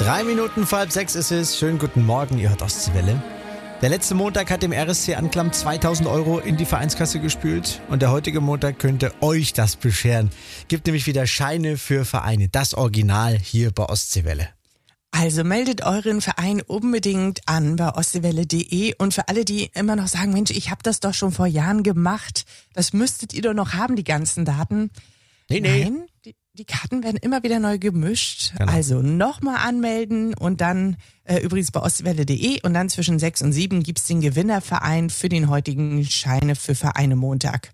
3 Minuten vor halb 6 ist es. Schönen guten Morgen, ihr hört Ostseewelle. Der letzte Montag hat dem RSC Anklam 2000 Euro in die Vereinskasse gespült und der heutige Montag könnte euch das bescheren. Gibt nämlich wieder Scheine für Vereine, das Original hier bei Ostseewelle. Also meldet euren Verein unbedingt an bei ostseewelle.de und für alle, die immer noch sagen, Mensch, ich habe das doch schon vor Jahren gemacht, das müsstet ihr doch noch haben, die ganzen Daten. Nee. Nein, die Karten werden immer wieder neu gemischt. Genau. Also nochmal anmelden und dann übrigens bei ostseewelle.de und dann zwischen 6 und 7 gibt's den Gewinnerverein für den heutigen Scheine für Vereine Montag.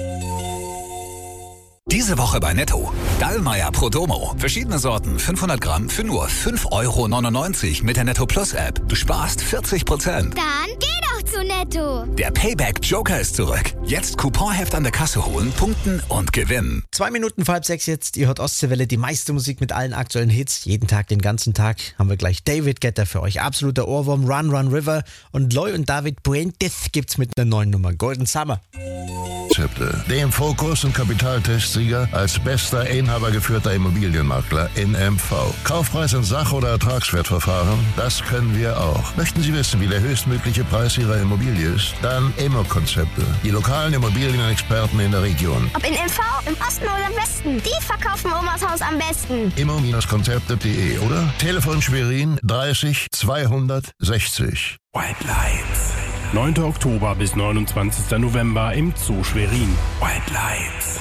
Diese Woche bei Netto. Dallmayr Pro Domo. Verschiedene Sorten, 500 Gramm für nur 5,99 € mit der Netto Plus App. Du sparst 40%. Dann geh doch zu Netto. Der Payback Joker ist zurück. Jetzt Couponheft an der Kasse holen, punkten und gewinnen. 2 Minuten vor halb 6 jetzt. Ihr hört Ostseewelle, die meiste Musik mit allen aktuellen Hits. Jeden Tag, den ganzen Tag haben wir gleich David Guetta für euch. Absoluter Ohrwurm, Run Run River. Und Loy und David Puentes gibt's mit einer neuen Nummer. Golden Summer. Dem Fokus- und Kapitaltestsieger als bester inhabergeführter Immobilienmakler in MV. Kaufpreis in Sach- oder Ertragswertverfahren, das können wir auch. Möchten Sie wissen, wie der höchstmögliche Preis Ihrer Immobilie ist? Dann Immo-Konzepte. Die lokalen Immobilienexperten in der Region. Ob in MV, im Osten oder im Westen, die verkaufen Omas Haus am besten. Immo-Konzepte.de oder Telefon Schwerin 30 260. White Lights. 9. Oktober bis 29. November im Zoo Schwerin. White Lights.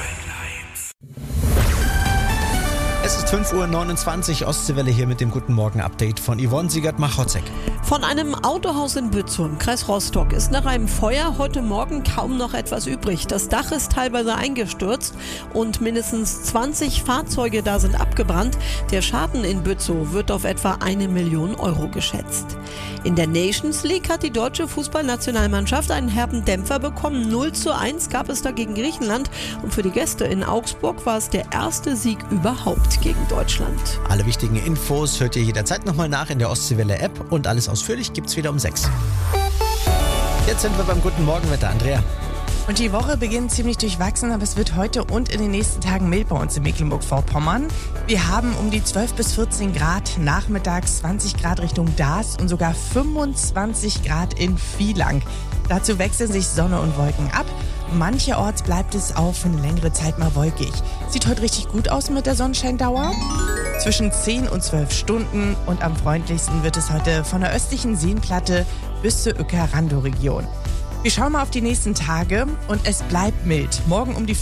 Es ist 5:29 Uhr, Ostseewelle hier mit dem Guten Morgen-Update von Yvonne Siegert-Machotzek. Von einem Autohaus in Bützow im Kreis Rostock ist nach einem Feuer heute Morgen kaum noch etwas übrig. Das Dach ist teilweise eingestürzt und mindestens 20 Fahrzeuge da sind abgebrannt. Der Schaden in Bützow wird auf etwa 1 Million Euro geschätzt. In der Nations League hat die deutsche Fußballnationalmannschaft einen herben Dämpfer bekommen. 0:1 gab es dagegen Griechenland und für die Gäste in Augsburg war es der erste Sieg überhaupt gegen Deutschland. Alle wichtigen Infos hört ihr jederzeit nochmal nach in der Ostseewelle-App und alles ausführlich gibt's wieder um 6. Jetzt sind wir beim Guten Morgenwetter, Andrea. Und die Woche beginnt ziemlich durchwachsen, aber es wird heute und in den nächsten Tagen mild bei uns in Mecklenburg-Vorpommern. Wir haben um die 12 bis 14 Grad, nachmittags 20 Grad Richtung Daas und sogar 25 Grad in Vielang. Dazu wechseln sich Sonne und Wolken ab. Mancherorts bleibt es auch für eine längere Zeit mal wolkig. Sieht heute richtig gut aus mit der Sonnenscheindauer. Zwischen 10 und 12 Stunden und am freundlichsten wird es heute von der östlichen Seenplatte bis zur Uecker-Rando-Region. Wir schauen mal auf die nächsten Tage und es bleibt mild. Morgen um die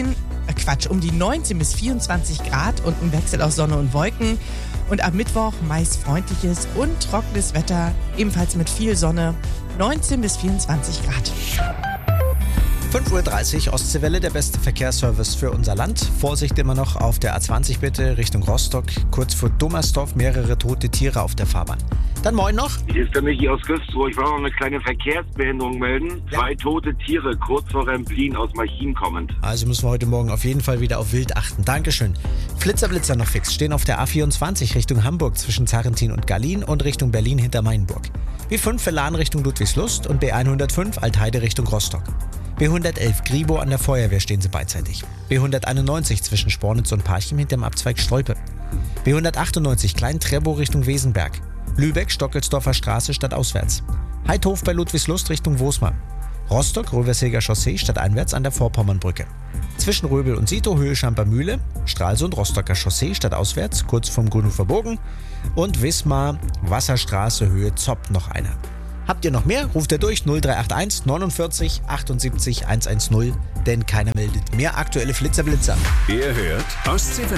19 bis 24 Grad und ein Wechsel aus Sonne und Wolken. Und am Mittwoch meist freundliches und trockenes Wetter, ebenfalls mit viel Sonne, 19 bis 24 Grad. 5:30 Uhr, Ostseewelle, der beste Verkehrsservice für unser Land. Vorsicht immer noch auf der A20 bitte, Richtung Rostock. Kurz vor Dummersdorf mehrere tote Tiere auf der Fahrbahn. Dann moin noch. Hier ist der Michi aus Güstrow. Ich wollte noch eine kleine Verkehrsbehinderung melden. Ja. 2 tote Tiere kurz vor Remplin aus Marchin kommend. Also müssen wir heute Morgen auf jeden Fall wieder auf Wild achten. Dankeschön. Flitzer noch fix. Stehen auf der A24 Richtung Hamburg zwischen Zarentin und Gallien und Richtung Berlin hinter Mainburg. B5 für Lahn Richtung Ludwigslust und B105 Altheide Richtung Rostock. B111 Gribo an der Feuerwehr stehen sie beidseitig. B191 zwischen Spornitz und Parchim hinterm Abzweig Stolpe. B198 Klein-Trebow Richtung Wesenberg. Lübeck Stockelsdorfer Straße stadtauswärts. Heidhof bei Ludwigslust Richtung Wosmar. Rostock Röverseger Chaussee stadteinwärts an der Vorpommernbrücke. Zwischen Röbel und Sito Höhe Schampermühle, Stralsund Rostocker Chaussee stadtauswärts kurz vom Grünhofer Bogen und Wismar Wasserstraße Höhe Zopp noch einer. Habt ihr noch mehr? Ruft ihr durch 0381 49 78 110, denn keiner meldet mehr aktuelle Flitzer-Blitzer. Ihr hört Ostseewelle.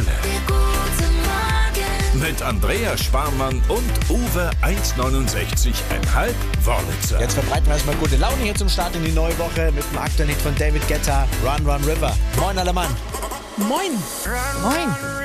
Mit Andreas Sparmann und Uwe 1,69,5 Wörlitzer. Jetzt verbreiten wir erstmal gute Laune hier zum Start in die neue Woche mit dem aktuellen Hit von David Guetta, Run Run River. Moin alle Mann. Moin. Moin.